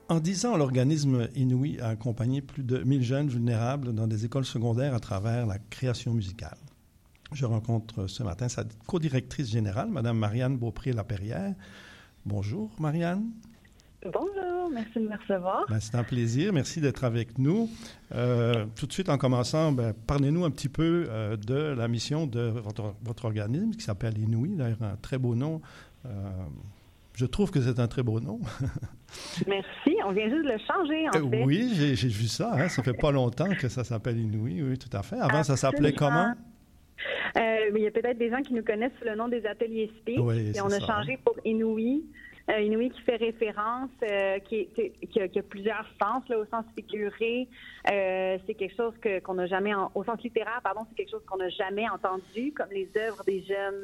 En 10 ans, l'organisme Inouï a accompagné plus de 1000 jeunes vulnérables dans des écoles secondaires à travers la création musicale. Je rencontre ce matin sa co-directrice générale, Mme Marianne Beaupré-Lapérière. Bonjour, Marianne. Bonjour, merci de me recevoir. C'est un plaisir, merci d'être avec nous. Tout de suite, en commençant, parlez-nous un petit peu de la mission de votre organisme qui s'appelle Inouï, d'ailleurs un très beau nom. Je trouve que c'est un très beau nom. Merci, on vient juste de le changer, en fait. Oui, j'ai vu ça, hein, ça fait pas longtemps que ça s'appelle Inouï, oui, tout à fait. Avant, ça s'appelait comment? Il y a peut-être des gens qui nous connaissent sous le nom des ateliers Speak, oui, et on a changé pour Inouï. Inouï qui fait référence, qui a plusieurs sens, là, au sens figuré. C'est quelque chose qu'on n'a jamais, au sens littéraire, pardon, c'est quelque chose qu'on n'a jamais entendu, comme les œuvres des jeunes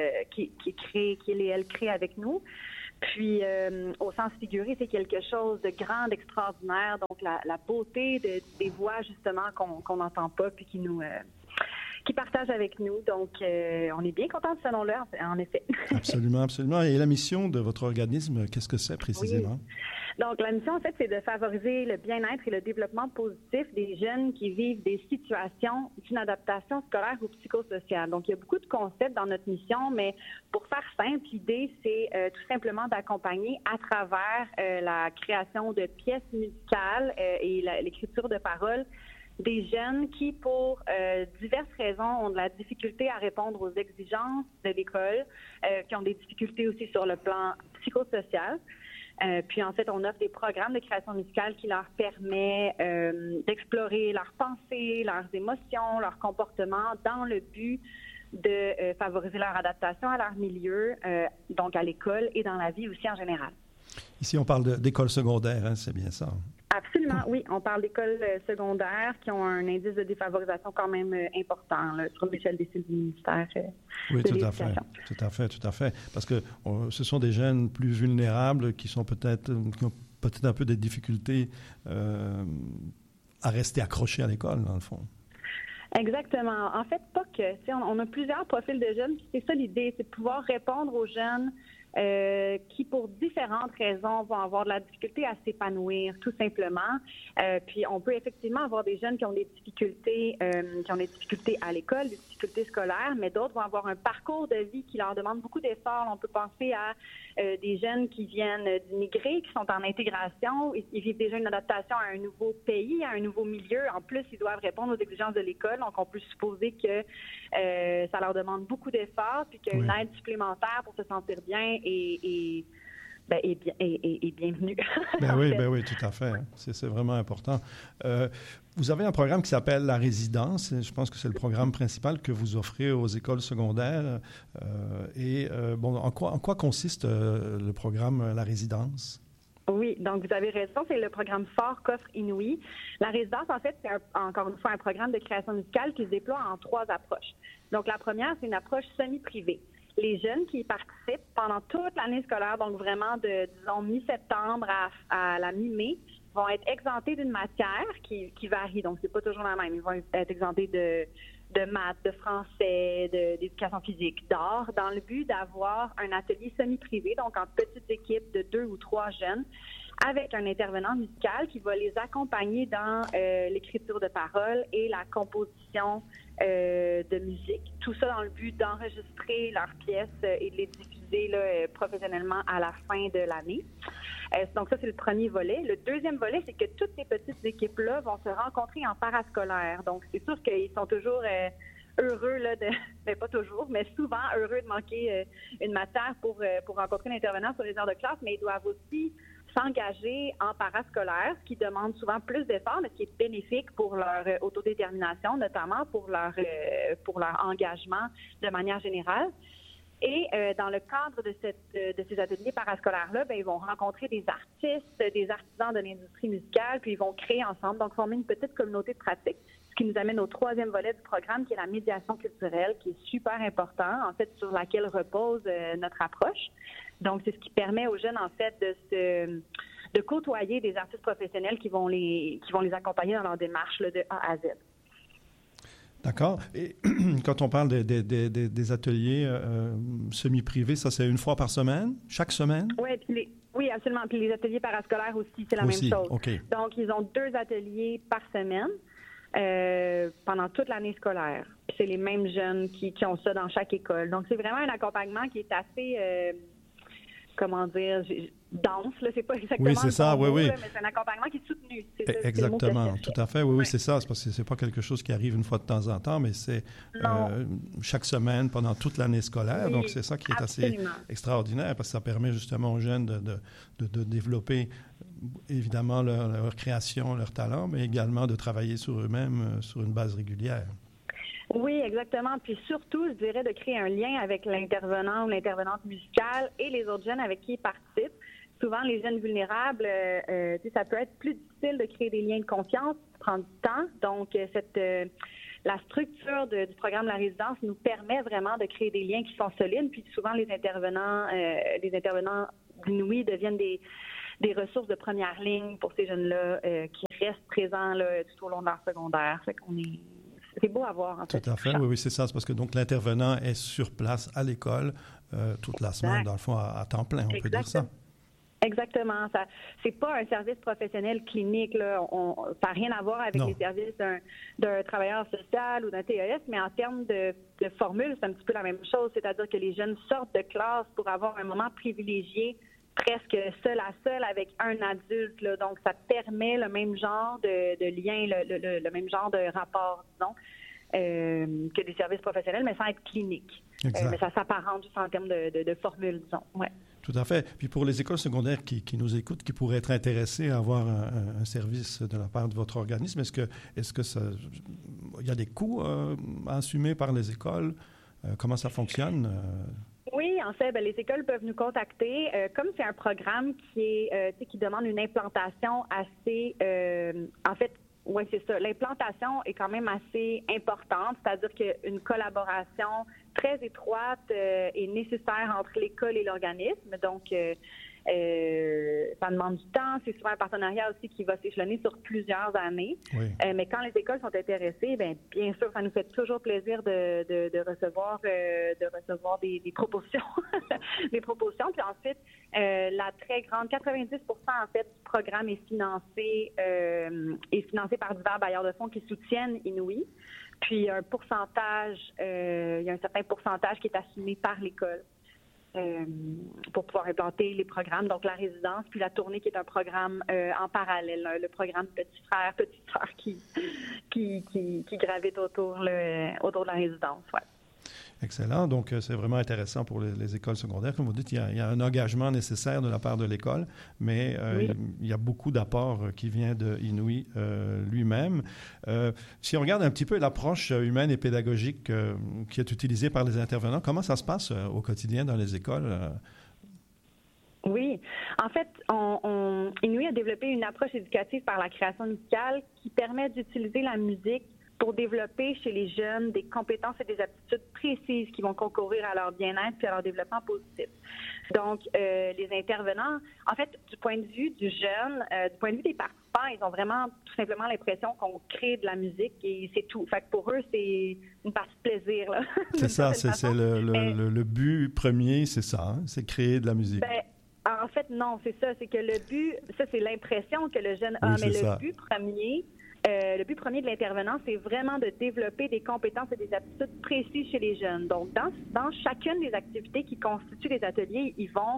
elles créent avec nous. Puis, au sens figuré, c'est quelque chose de grand, d'extraordinaire. Donc, la beauté des voix, justement, qu'on n'entend pas, puis qui partagent avec nous. Donc, on est bien contents de ce nom-là, en effet. Absolument, absolument. Et la mission de votre organisme, qu'est-ce que c'est précisément? Oui. Donc, la mission, en fait, c'est de favoriser le bien-être et le développement positif des jeunes qui vivent des situations d'inadaptation scolaire ou psychosociale. Donc, il y a beaucoup de concepts dans notre mission, mais pour faire simple, l'idée, c'est tout simplement d'accompagner à travers la création de pièces musicales et l'écriture de paroles des jeunes qui, pour diverses raisons, ont de la difficulté à répondre aux exigences de l'école, qui ont des difficultés aussi sur le plan psychosocial. Puis, en fait, on offre des programmes de création musicale qui leur permet d'explorer leurs pensées, leurs émotions, leurs comportements dans le but de favoriser leur adaptation à leur milieu, donc à l'école et dans la vie aussi en général. Ici, on parle d'école secondaire, hein, c'est bien ça? Absolument, oui. On parle d'écoles secondaires qui ont un indice de défavorisation quand même important là, sur l'échelle des cibles du ministère oui, de tout l'Éducation. À fait. Parce que ce sont des jeunes plus vulnérables qui ont peut-être un peu des difficultés à rester accrochés à l'école, dans le fond. Exactement. En fait, pas que. On a plusieurs profils de jeunes. C'est ça l'idée, c'est de pouvoir répondre aux jeunes qui, pour différentes raisons, vont avoir de la difficulté à s'épanouir, tout simplement. Puis, on peut effectivement avoir des jeunes qui ont des difficultés, à l'école, des difficultés scolaires, mais d'autres vont avoir un parcours de vie qui leur demande beaucoup d'efforts. On peut penser à des jeunes qui viennent d'immigrer, qui sont en intégration, ils vivent déjà une adaptation à un nouveau pays, à un nouveau milieu. En plus, ils doivent répondre aux exigences de l'école, donc on peut supposer que ça leur demande beaucoup d'efforts, puis qu'une aide supplémentaire pour se sentir bien est bienvenue. Oui, tout à fait. C'est vraiment important. Vous avez un programme qui s'appelle La Résidence. Je pense que c'est le programme principal que vous offrez aux écoles secondaires. En quoi consiste le programme La Résidence? Oui, donc vous avez raison, c'est le programme phare qu'offre Inouï. La résidence, en fait, c'est encore une fois un programme de création musicale qui se déploie en 3 approches. Donc la première, c'est une approche semi-privée. Les jeunes qui y participent pendant toute l'année scolaire, donc vraiment de, disons, mi-septembre à la mi-mai, vont être exemptés d'une matière qui varie. Donc, c'est pas toujours la même. Ils vont être exemptés de maths, de français, d'éducation physique, d'art, dans le but d'avoir un atelier semi-privé, donc en petites équipes de 2 ou 3 jeunes, avec un intervenant musical qui va les accompagner dans l'écriture de paroles et la composition de musique. Tout ça dans le but d'enregistrer leurs pièces et de les diffuser là, professionnellement à la fin de l'année. Donc ça, c'est le premier volet. Le deuxième volet, c'est que toutes ces petites équipes-là vont se rencontrer en parascolaire. Donc, c'est sûr qu'ils sont toujours heureux, là, pas toujours, mais souvent heureux de manquer une matière pour rencontrer l'intervenant sur les heures de classe, mais ils doivent aussi s'engager en parascolaire, ce qui demande souvent plus d'efforts, mais ce qui est bénéfique pour leur autodétermination, notamment pour leur engagement de manière générale. Et dans le cadre de ces ateliers parascolaires-là, ils vont rencontrer des artistes, des artisans de l'industrie musicale, puis ils vont créer ensemble, donc former une petite communauté de pratique, ce qui nous amène au 3e volet du programme, qui est la médiation culturelle, qui est super important, en fait, sur laquelle repose notre approche. Donc, c'est ce qui permet aux jeunes, en fait, de côtoyer des artistes professionnels qui vont les accompagner dans leur démarche là, de A à Z. D'accord. Et quand on parle des ateliers semi-privés, ça, c'est une fois par semaine, chaque semaine? Oui, puis Oui, absolument. Puis les ateliers parascolaires aussi, c'est la même chose. Okay. Donc, ils ont 2 ateliers par semaine pendant toute l'année scolaire. Puis c'est les mêmes jeunes qui ont ça dans chaque école. Donc, c'est vraiment un accompagnement qui est assez, dense, là, c'est pas exactement oui, c'est ça, oui. Là, mais c'est un accompagnement qui est soutenu. Exactement, tout à fait. Oui, c'est ça. C'est parce que c'est pas quelque chose qui arrive une fois de temps en temps, mais c'est chaque semaine pendant toute l'année scolaire. Oui, donc, c'est ça qui est assez extraordinaire parce que ça permet justement aux jeunes de développer évidemment leur création, leur talent, mais également de travailler sur eux-mêmes sur une base régulière. Oui, exactement. Puis surtout, je dirais de créer un lien avec l'intervenant ou l'intervenante musicale et les autres jeunes avec qui ils participent. Souvent, les jeunes vulnérables, ça peut être plus difficile de créer des liens de confiance, ça prend du temps. Donc, la structure du programme La Résidence nous permet vraiment de créer des liens qui sont solides. Puis souvent, les intervenants d'Inouï deviennent des ressources de première ligne pour ces jeunes-là qui restent présents là, tout au long de leur secondaire. Fait qu'on est... C'est beau à voir, en fait. Tout à fait, oui, c'est ça. C'est parce que donc l'intervenant est sur place à l'école toute la semaine, dans le fond, à temps plein, on peut dire ça. Exactement. C'est pas un service professionnel clinique, là. Ça n'a rien à voir avec les services d'un travailleur social ou d'un TES, mais en termes de formule, c'est un petit peu la même chose. C'est-à-dire que les jeunes sortent de classe pour avoir un moment privilégié, presque seul à seul avec un adulte. Là. Donc, ça permet le même genre de lien, le même genre de rapport, disons, que des services professionnels, mais sans être clinique. Mais ça s'apparente juste en termes de formule, disons. Ouais. Tout à fait. Puis pour les écoles secondaires qui nous écoutent, qui pourraient être intéressées à avoir un service de la part de votre organisme, est-ce que il y a des coûts à assumer par les écoles? Comment ça fonctionne? Oui, en fait, les écoles peuvent nous contacter. Comme c'est un programme qui demande une implantation assez... oui, c'est ça. L'implantation est quand même assez importante, c'est-à-dire qu'une collaboration très étroite est nécessaire entre l'école et l'organisme. Donc, ça demande du temps. C'est souvent un partenariat aussi qui va s'échelonner sur plusieurs années. Oui. Mais quand les écoles sont intéressées, bien sûr, ça nous fait toujours plaisir de recevoir des propositions. des propositions. Puis ensuite, la très grande, 90% en fait du programme est financé par divers bailleurs de fonds qui soutiennent Inouï. Puis il y a un certain pourcentage qui est assumé par l'école. Pour pouvoir implanter les programmes, donc la résidence, puis la tournée qui est un programme en parallèle, le programme Petit Frère, Petite Sœur qui gravite autour de la résidence. Ouais. Excellent. Donc, c'est vraiment intéressant pour les écoles secondaires. Comme vous dites, il y a un engagement nécessaire de la part de l'école, mais il y a beaucoup d'apports qui viennent de Inouï lui-même. Si on regarde un petit peu l'approche humaine et pédagogique qui est utilisée par les intervenants, comment ça se passe au quotidien dans les écoles? Oui. En fait, Inouï a développé une approche éducative par la création musicale qui permet d'utiliser la musique pour développer chez les jeunes des compétences et des aptitudes précises qui vont concourir à leur bien-être et à leur développement positif. Donc, les intervenants, en fait, du point de vue du jeune, du point de vue des participants, ils ont vraiment tout simplement l'impression qu'on crée de la musique et c'est tout. Fait que pour eux, c'est une partie de plaisir. Là, c'est ça, c'est le but premier, c'est ça, hein? C'est créer de la musique. En fait, non, c'est ça. C'est que le but, ça, c'est l'impression que le jeune a, mais le but premier... le but premier de l'intervenant, c'est vraiment de développer des compétences et des aptitudes précises chez les jeunes. Donc, dans chacune des activités qui constituent les ateliers, ils vont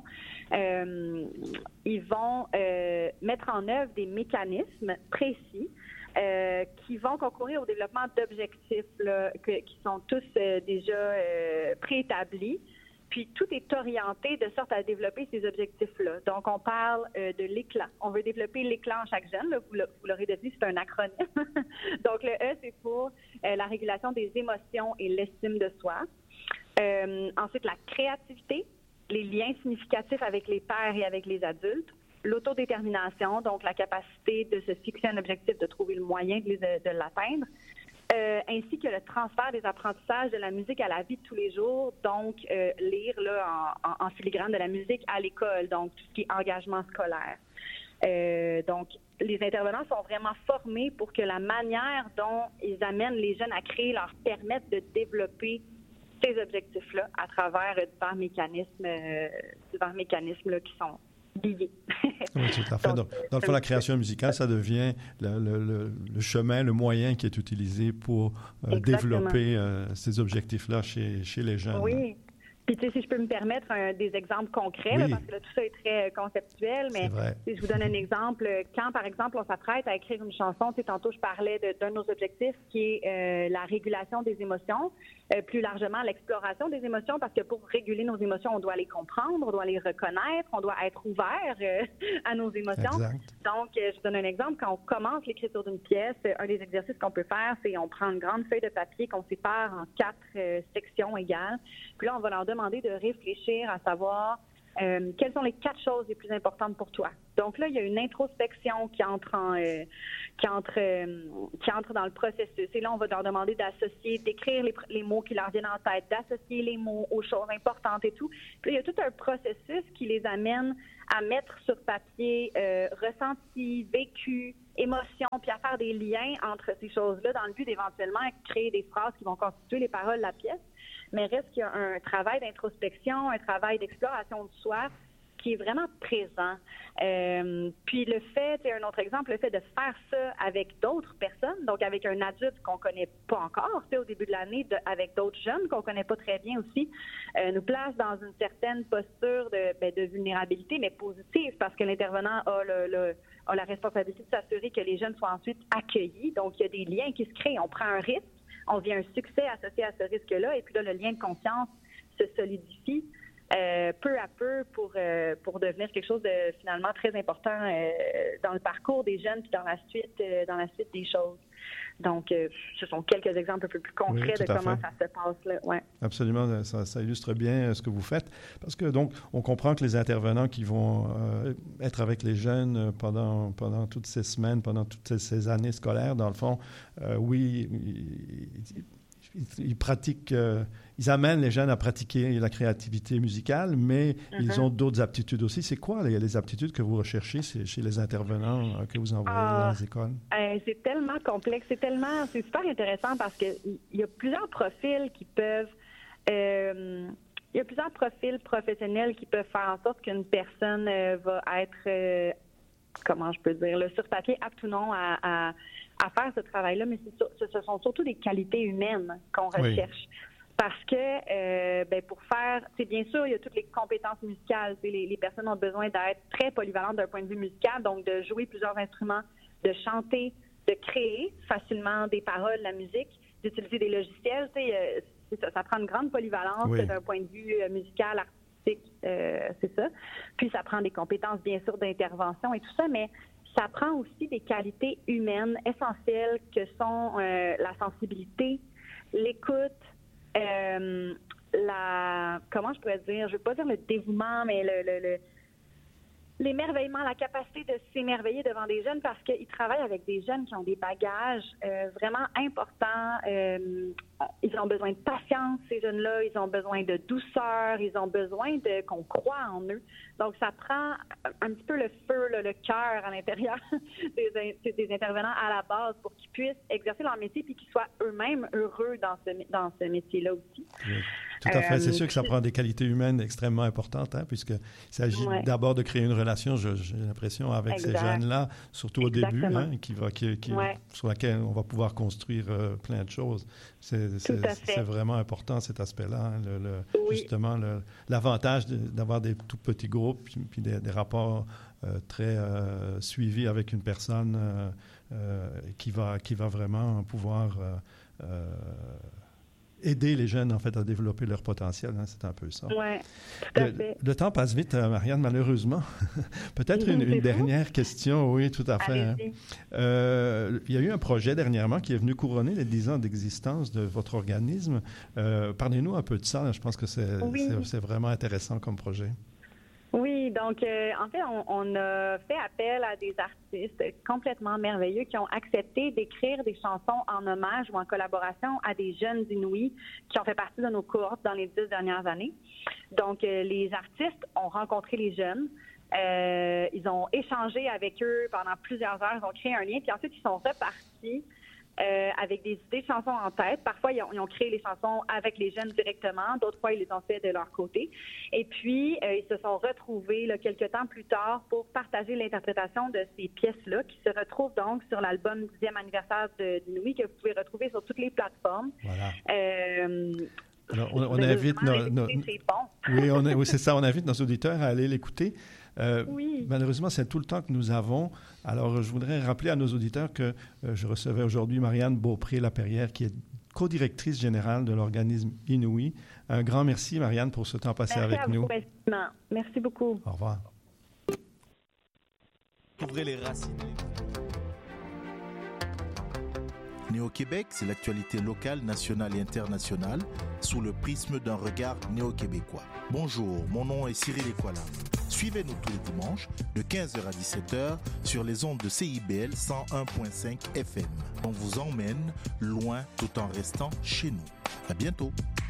mettre en œuvre des mécanismes précis qui vont concourir au développement d'objectifs là, qui sont tous déjà préétablis. Puis tout est orienté de sorte à développer ces objectifs-là. Donc, on parle de l'éclat. On veut développer l'éclat en chaque jeune. Là, vous l'aurez deviné, c'est un acronyme. Donc, le E, c'est pour la régulation des émotions et l'estime de soi. Ensuite, la créativité, les liens significatifs avec les pairs et avec les adultes. L'autodétermination, donc la capacité de se fixer un objectif, de trouver le moyen de l'atteindre. Ainsi que le transfert des apprentissages de la musique à la vie de tous les jours, donc lire là, en filigrane de la musique à l'école, donc tout ce qui est engagement scolaire. Donc, les intervenants sont vraiment formés pour que la manière dont ils amènent les jeunes à créer leur permette de développer ces objectifs-là à travers divers mécanismes là, qui sont liés. Oui, tout à fait. Donc, dans le fond, la création musicale, ça devient le chemin, le moyen qui est utilisé pour développer ces objectifs-là chez les jeunes. Oui. Puis, tu sais, si je peux me permettre des exemples concrets, là, parce que là, tout ça est très conceptuel, mais si je vous donne un exemple, quand, par exemple, on s'apprête à écrire une chanson, tu sais, tantôt, je parlais d'un de nos objectifs qui est la régulation des émotions, plus largement l'exploration des émotions, parce que pour réguler nos émotions, on doit les comprendre, on doit les reconnaître, on doit être ouvert à nos émotions. Exact. Donc, je vous donne un exemple. Quand on commence l'écriture d'une pièce, un des exercices qu'on peut faire, c'est on prend une grande feuille de papier qu'on sépare en 4 sections égales. Puis là, on va leur demander de réfléchir à savoir quelles sont les 4 choses les plus importantes pour toi. Donc là, il y a une introspection qui entre dans le processus. Et là, on va leur demander d'écrire les mots qui leur viennent en tête, d'associer les mots aux choses importantes et tout. Puis il y a tout un processus qui les amène à mettre sur papier ressenti, vécu, émotion, puis à faire des liens entre ces choses-là dans le but d'éventuellement créer des phrases qui vont constituer les paroles de la pièce. Mais reste qu'il y a un travail d'introspection, un travail d'exploration de soi qui est vraiment présent. Puis le fait, un autre exemple, le fait de faire ça avec d'autres personnes, donc avec un adulte qu'on connaît pas encore, au début de l'année, avec d'autres jeunes qu'on connaît pas très bien aussi, nous place dans une certaine posture de vulnérabilité, mais positive, parce que l'intervenant a la responsabilité de s'assurer que les jeunes soient ensuite accueillis. Donc, il y a des liens qui se créent. On prend un risque, on vit un succès associé à ce risque-là, et puis là, le lien de confiance se solidifie peu à peu pour devenir quelque chose de finalement très important dans le parcours des jeunes puis dans la suite des choses. Donc, ce sont quelques exemples un peu plus concrets de comment ça se passe là. Ouais. Absolument, ça illustre bien ce que vous faites. Parce que donc, on comprend que les intervenants qui vont être avec les jeunes pendant toutes ces semaines, pendant toutes ces années scolaires, dans le fond, oui, ils pratiquent, ils amènent les jeunes à pratiquer la créativité musicale, mais ils ont d'autres aptitudes aussi. C'est quoi les aptitudes que vous recherchez chez les intervenants que vous envoyez dans les écoles? C'est tellement complexe, c'est super intéressant parce que il y a plusieurs profils qui peuvent, il y a plusieurs profils professionnels qui peuvent faire en sorte qu'une personne va être, comment je peux dire, sur papier apte ou non à faire ce travail-là, mais ce sont surtout des qualités humaines qu'on recherche. Oui. Parce que, pour faire, bien sûr, il y a toutes les compétences musicales. Les personnes ont besoin d'être très polyvalentes d'un point de vue musical, donc de jouer plusieurs instruments, de chanter, de créer facilement des paroles, la musique, d'utiliser des logiciels. Ça prend une grande polyvalence d'un point de vue musical, artistique, c'est ça. Puis ça prend des compétences, bien sûr, d'intervention et tout ça, mais ça prend aussi des qualités humaines essentielles que sont la sensibilité, l'écoute, comment je pourrais dire, je ne veux pas dire le dévouement, mais l'émerveillement, la capacité de s'émerveiller devant des jeunes parce qu'ils travaillent avec des jeunes qui ont des bagages vraiment importants. Ils ont besoin de patience, ces jeunes-là. Ils ont besoin de douceur. Ils ont besoin qu'on croie en eux. Donc, ça prend un petit peu le feu, le cœur à l'intérieur des intervenants à la base pour qu'ils puissent exercer leur métier puis qu'ils soient eux-mêmes heureux dans ce métier-là aussi. Oui. Tout à fait. C'est sûr que ça prend des qualités humaines extrêmement importantes, puisqu'il s'agit d'abord de créer une relation, j'ai l'impression, avec ces jeunes-là, surtout au début, sur laquelle on va pouvoir construire plein de choses. C'est vraiment important, cet aspect-là. Justement, l'avantage d'avoir des tout petits groupes puis des rapports très suivis avec une personne qui va vraiment pouvoir aider les jeunes, en fait, à développer leur potentiel. C'est un peu ça. Oui, tout à fait. Le temps passe vite, Marianne, malheureusement. Peut-être une dernière question. Oui, tout à fait. Il y a eu un projet dernièrement qui est venu couronner les 10 ans d'existence de votre organisme. Parlez-nous un peu de ça. Je pense que c'est vraiment intéressant comme projet. Oui, donc en fait, on a fait appel à des artistes complètement merveilleux qui ont accepté d'écrire des chansons en hommage ou en collaboration à des jeunes Inuits qui ont fait partie de nos cohortes dans les 10 dernières années. Donc, les artistes ont rencontré les jeunes. Ils ont échangé avec eux pendant plusieurs heures, ils ont créé un lien, puis ensuite, ils sont repartis avec des idées de chansons en tête. Parfois, ils ont créé les chansons avec les jeunes directement. D'autres fois, ils les ont fait de leur côté. Et puis, ils se sont retrouvés là, quelques temps plus tard pour partager l'interprétation de ces pièces-là qui se retrouvent donc sur l'album 10e anniversaire d'Inouï que vous pouvez retrouver sur toutes les plateformes. Voilà. Alors, on invite oui, c'est ça. On invite nos auditeurs à aller l'écouter. Oui. Malheureusement, c'est tout le temps que nous avons. Alors, je voudrais rappeler à nos auditeurs que je recevais aujourd'hui Marianne Beaupré-Laperrière, qui est co-directrice générale de l'organisme Inouï. Un grand merci, Marianne, pour ce temps passé avec nous. Merci beaucoup. Au revoir. Ouvrez les racines. Néo-Québec, c'est l'actualité locale, nationale et internationale sous le prisme d'un regard néo-québécois. Bonjour, mon nom est Cyril Ekwala. Suivez-nous tous les dimanches de 15h à 17h sur les ondes de CIBL 101.5 FM. On vous emmène loin tout en restant chez nous. À bientôt.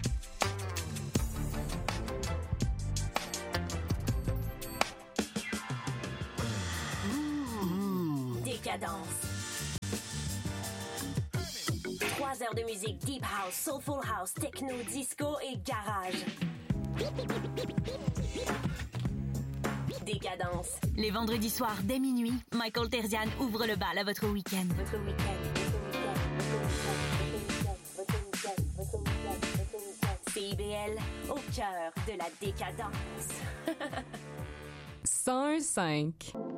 Décadence. 3 heures de musique deep house, soulful house, techno, disco et garage. Décadence. Les vendredis soirs dès minuit, Michael Terzian ouvre le bal à votre week-end. CIBL, au cœur de la décadence. 101.5